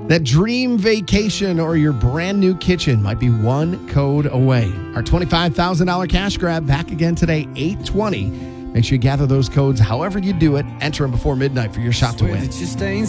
That dream vacation or your brand new kitchen might be one code away. Our $25,000 cash grab back again today, 8:20. Make sure you gather those codes however you do it. Enter them before midnight for your shot to win.